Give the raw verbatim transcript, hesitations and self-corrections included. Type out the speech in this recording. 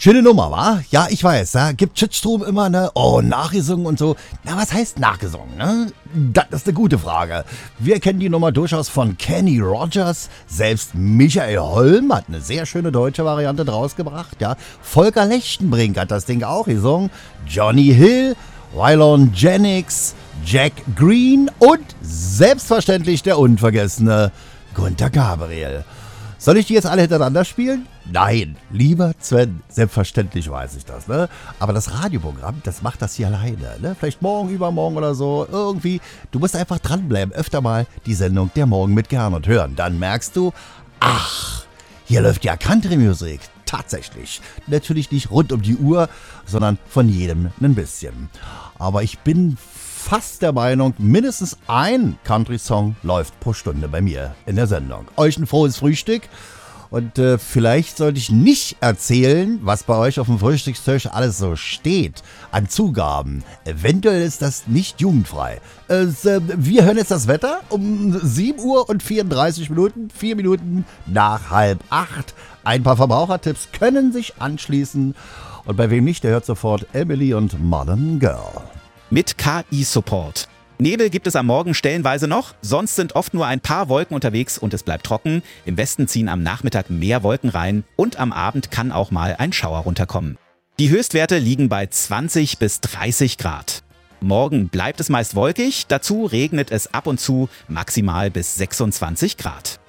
Schöne Nummer, wa? Ja, ich weiß, da gibt Shitstorm immer, ne? Oh, nachgesungen und so. Na, was heißt nachgesungen, ne? Das ist eine gute Frage. Wir kennen die Nummer durchaus von Kenny Rogers. Selbst Michael Holm hat eine sehr schöne deutsche Variante draus gebracht, ja. Volker Lechtenbrink hat das Ding auch gesungen. Johnny Hill, Waylon Jennings, Jack Green und selbstverständlich der unvergessene Gunter Gabriel. Soll ich die jetzt alle hintereinander spielen? Nein, lieber Sven, selbstverständlich weiß ich das, ne? Aber das Radioprogramm, das macht das hier alleine, ne? Vielleicht morgen, übermorgen oder so, irgendwie. Du musst einfach dranbleiben, öfter mal die Sendung Der Morgen mit Gernot hören. Dann merkst du, ach, hier läuft ja Country-Musik. Tatsächlich. Natürlich nicht rund um die Uhr, sondern von jedem ein bisschen. Aber ich bin fast der Meinung, mindestens ein Country-Song läuft pro Stunde bei mir in der Sendung. Euch ein frohes Frühstück. Und äh, vielleicht sollte ich nicht erzählen, was bei euch auf dem Frühstückstisch alles so steht an Zugaben. Eventuell ist das nicht jugendfrei. Äh, äh, wir hören jetzt das Wetter um sieben Uhr und vierunddreißig Minuten, vier Minuten nach halb acht. Ein paar Verbrauchertipps können sich anschließen. Und bei wem nicht, der hört sofort Emily und Modern Girl. Mit K I-Support. Nebel gibt es am Morgen stellenweise noch, sonst sind oft nur ein paar Wolken unterwegs und es bleibt trocken. Im Westen ziehen am Nachmittag mehr Wolken rein und am Abend kann auch mal ein Schauer runterkommen. Die Höchstwerte liegen bei zwanzig bis dreißig Grad. Morgen bleibt es meist wolkig, dazu regnet es ab und zu maximal bis sechsundzwanzig Grad.